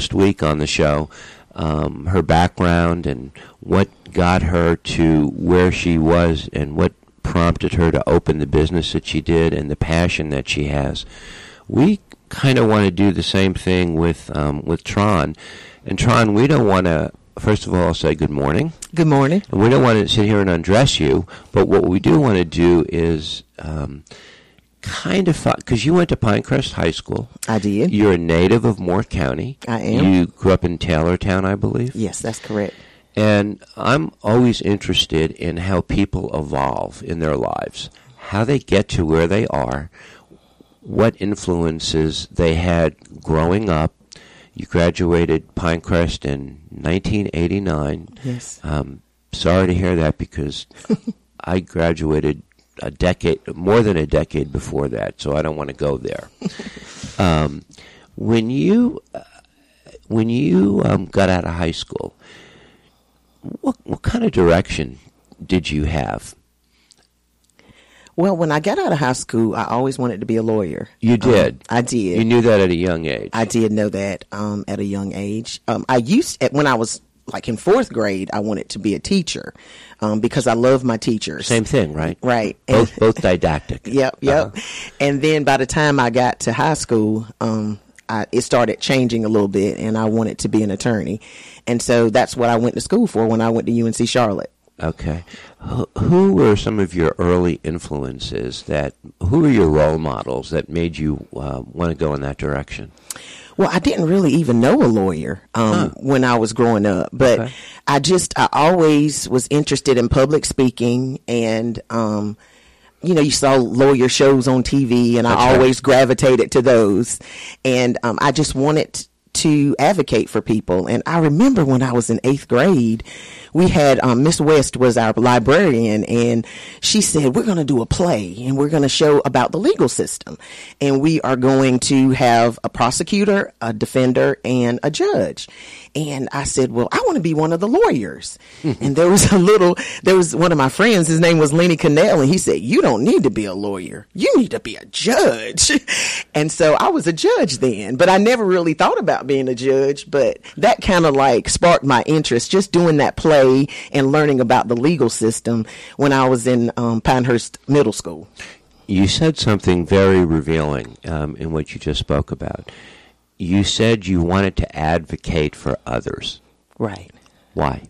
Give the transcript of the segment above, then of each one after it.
last week on the show, her background and what got her to where she was and what prompted her to open the business that she did and the passion that she has. We kind of want to do the same thing with Tron. And Tron, we don't want to, first of all, say good morning. Good morning. And we don't want to sit here and undress you, but what we do want to do is kind of, because you went to Pinecrest High School. I did. You're a native of Moore County. I am. You grew up in Taylortown, I believe. Yes, that's correct. And I'm always interested in how people evolve in their lives, how they get to where they are, what influences they had growing up. You graduated Pinecrest in 1989. Yes. Sorry to hear that because I graduated more than a decade before that, so I don't want to go there. When you got out of high school, what kind of direction did you have? Well, when I got out of high school, I always wanted to be a lawyer. You did? I did. You knew that at a young age? I did know that at a young age. When I was like in fourth grade, I wanted to be a teacher because I love my teachers. Same thing, right? Right. Both didactic. Yep. And then by the time I got to high school, it started changing a little bit, and I wanted to be an attorney. And so that's what I went to school for when I went to UNC Charlotte. Okay. Who were some of your early influences who were your role models that made you want to go in that direction? Well, I didn't really even know a lawyer when I was growing up, but okay. I always was interested in public speaking, and you saw lawyer shows on TV, and I always gravitated to those, and I just wanted to advocate for people. And I remember when I was in 8th grade, we had Miss West was our librarian, and she said, we're going to do a play, and we're going to show about the legal system, and we are going to have a prosecutor, a defender, and a judge. And I said, well, I want to be one of the lawyers. And there was one of my friends, his name was Lenny Cannell, and he said, you don't need to be a lawyer. You need to be a judge. And so I was a judge then, but I never really thought about being a judge, but that kind of like sparked my interest, just doing that play and learning about the legal system when I was in Pinehurst Middle School. You said something very revealing in what you just spoke about. You said you wanted to advocate for others. Right. Why?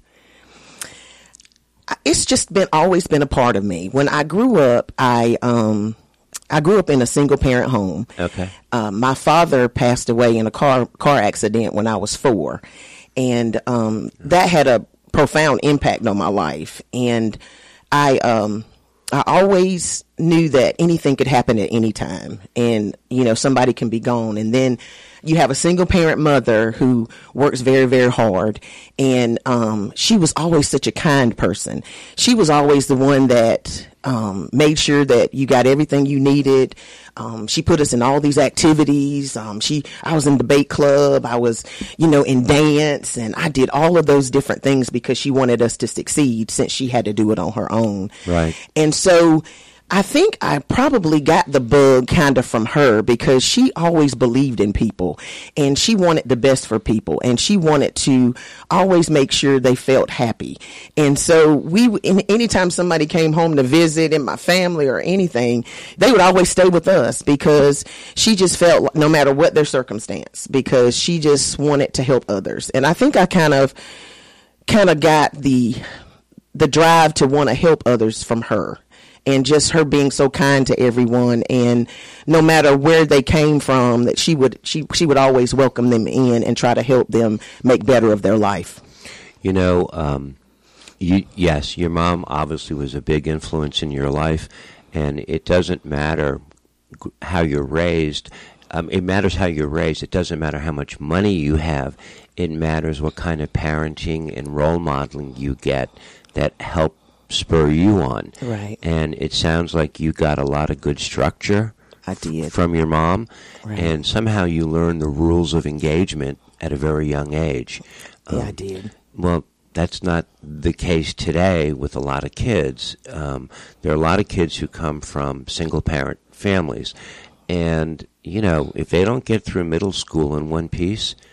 It's just always been a part of me. When I grew up, I grew up in a single parent home. Okay. My father passed away in a car accident when I was 4, and that had a profound impact on my life. And I always knew that anything could happen at any time, and somebody can be gone. And then you have a single parent mother who works very, very hard, and she was always such a kind person. She was always the one that made sure that you got everything you needed. She put us in all these activities. I was in debate club. I was, in dance, and I did all of those different things because she wanted us to succeed since she had to do it on her own. Right. And so I think I probably got the bug kind of from her because she always believed in people, and she wanted the best for people, and she wanted to always make sure they felt happy. And so anytime somebody came home to visit in my family or anything, they would always stay with us because she just felt no matter what their circumstance, because she just wanted to help others. And I think I kind of got the drive to want to help others from her. And just her being so kind to everyone, and no matter where they came from, that she would always welcome them in and try to help them make better of their life. Yes, your mom obviously was a big influence in your life, and it doesn't matter how you're raised. It matters how you're raised. It doesn't matter how much money you have. It matters what kind of parenting and role modeling you get that help spur you on. Right. And it sounds like you got a lot of good structure. I did. From your mom. Right. And somehow you learned the rules of engagement at a very young age. Yeah, I did. Well, that's not the case today with a lot of kids. There are a lot of kids who come from single-parent families. And, if they don't get through middle school in one piece,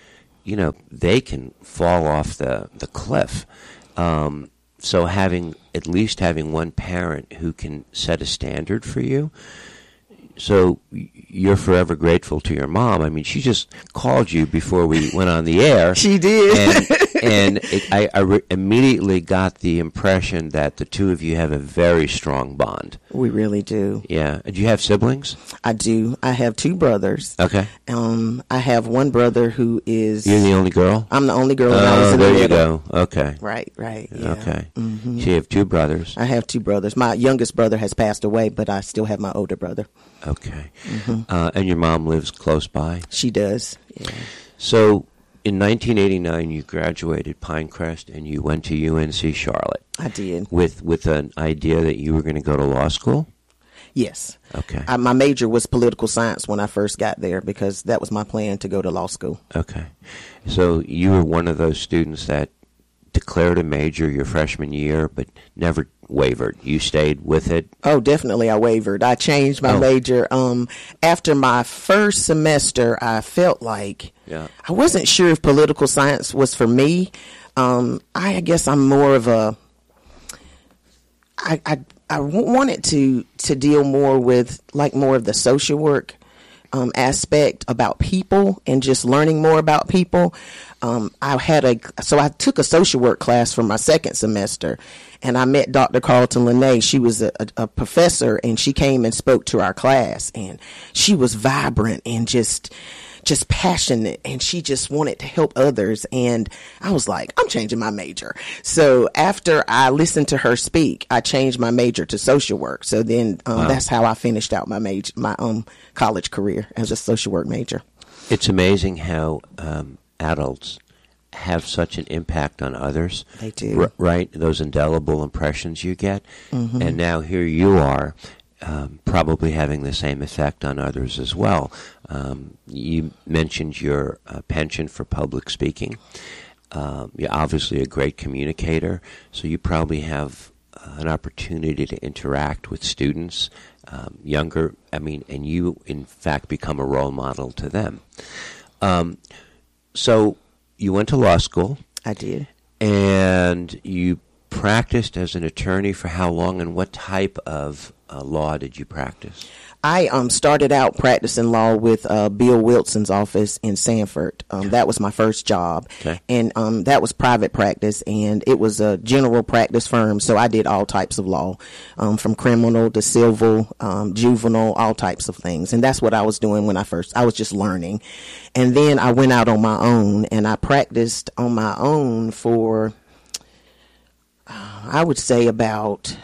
they can fall off the cliff. So at least having one parent who can set a standard for you. So you're forever grateful to your mom. I mean, she just called you before we went on the air. She did. And I immediately got the impression that the two of you have a very strong bond. We really do. Yeah. Do you have siblings? I do. I have two brothers. Okay. I have one brother who is... You're the only girl? I'm the only girl. Oh, there you go. Okay. Right. Yeah. Okay. Mm-hmm. So you have two brothers? I have two brothers. My youngest brother has passed away, but I still have my older brother. Okay. Mm-hmm. And your mom lives close by? She does, yeah. So in 1989, you graduated Pinecrest and you went to UNC Charlotte. I did. With an idea that you were going to go to law school? Yes. Okay. My major was political science when I first got there because that was my plan to go to law school. Okay. So you were one of those students that declared a major your freshman year but never wavered. You stayed with it? Oh, definitely I wavered. I changed my major. After my first semester, I felt like I wasn't sure if political science was for me. I guess I'm more of a... I wanted to deal more with more of the social work aspect about people and just learning more about people. So I took a social work class for my second semester, and I met Dr. Carlton Lene. She was a professor, and she came and spoke to our class, and she was vibrant and just passionate, and she just wanted to help others. And I was like, I'm changing my major. So after I listened to her speak, I changed my major to social work. So then that's how I finished out my major, my college career as a social work major. It's amazing how adults have such an impact on others. They do. Right? Those indelible impressions you get. Mm-hmm. And now here you are, probably having the same effect on others as well. You mentioned your penchant for public speaking. You're obviously a great communicator, so you probably have an opportunity to interact with students, younger, and you, in fact, become a role model to them. So you went to law school. I did. And you practiced as an attorney for how long, and what type of law did you practice? I started out practicing law with Bill Wilson's office in Sanford. That was my first job. Okay. And that was private practice, and it was a general practice firm, so I did all types of law, from criminal to civil, juvenile, all types of things. And that's what I was doing when I was just learning. And then I went out on my own, and I practiced on my own for, I would say about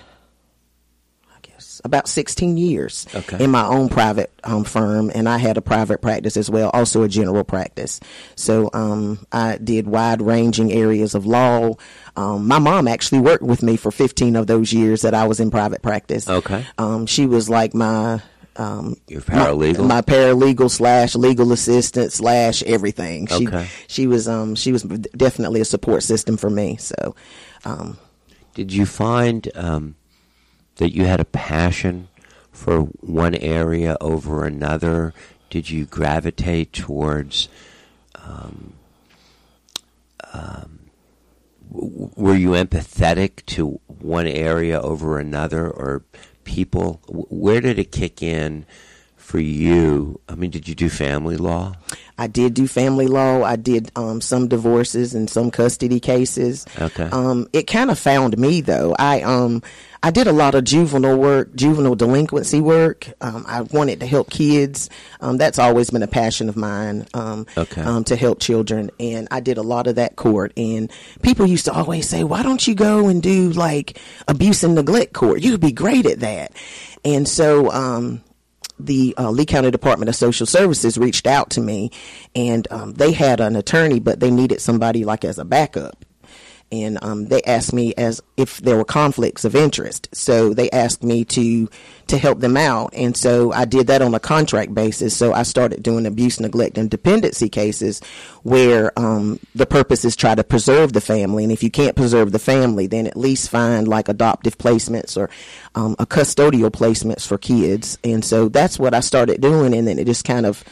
16 years in my own private firm, and I had a private practice as well, also a general practice. So I did wide-ranging areas of law. My mom actually worked with me for 15 of those years that I was in private practice. Okay. She was like my... Your paralegal? My paralegal / legal assistant / everything. She was definitely a support system for me. So, did you find that you had a passion for one area over another? Did you gravitate towards, were you empathetic to one area over another, or people? Where did it kick in for you? Did you do family law? I did do family law. I did some divorces and some custody cases. Okay. It kind of found me, though. I did a lot of juvenile work, juvenile delinquency work. I wanted to help kids. That's always been a passion of mine, to help children. And I did a lot of that court. And people used to always say, why don't you go and do like abuse and neglect court? You'd be great at that. And so, the Lee County Department of Social Services reached out to me, and they had an attorney, but they needed somebody like as a backup. And they asked me as if there were conflicts of interest. So they asked me to help them out. And so I did that on a contract basis. So I started doing abuse, neglect, and dependency cases where the purpose is try to preserve the family. And if you can't preserve the family, then at least find like adoptive placements or a custodial placements for kids. And so that's what I started doing. And then it just kind of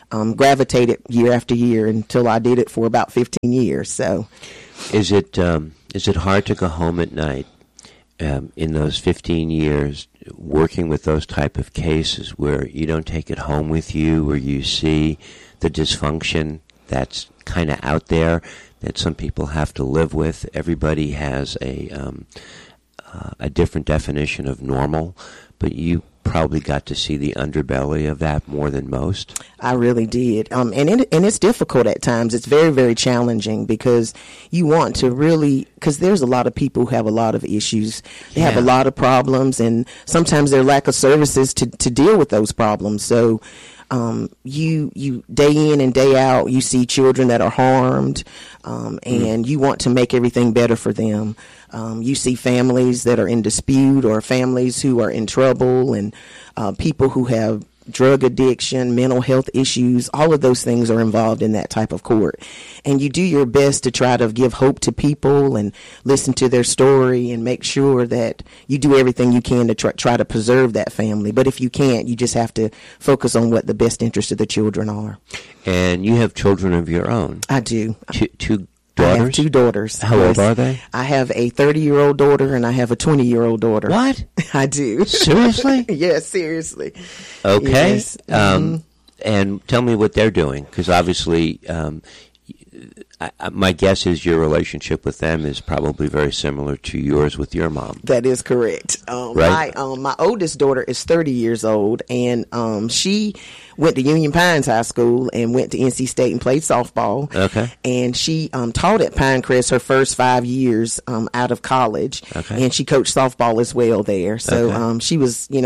gravitated year after year until I did it for about 15 years. So, is it hard to go home at night in those 15 years working with those type of cases where you don't take it home with you, where you see the dysfunction that's kind of out there that some people have to live with? Everybody has a different definition of normal, but you probably got to see the underbelly of that more than most. I really did. And it's difficult at times. It's very, very challenging because you want to really, because there's a lot of people who have a lot of issues. They have a lot of problems, and sometimes their lack of services to deal with those problems. So you day in and day out, you see children that are harmed, and you want to make everything better for them. You see families that are in dispute, or families who are in trouble, and people who have drug addiction, mental health issues. All of those things are involved in that type of court. And you do your best to try to give hope to people and listen to their story and make sure that you do everything you can to try to preserve that family. But if you can't, you just have to focus on what the best interests of the children are. And you have children of your own. I do. Two daughters? I have 2 daughters. How old are they? I have a 30-year-old daughter and I have a 20-year-old daughter. What? I do. Seriously? Yes, seriously. Okay. Yes. And tell me what they're doing, because obviously my guess is your relationship with them is probably very similar to yours with your mom. That is correct. Right? My oldest daughter is 30 years old, and she went to Union Pines High School and went to NC State and played softball. Okay. And she taught at Pinecrest her first 5 years out of college. Okay. And she coached softball as well there. So okay. she was,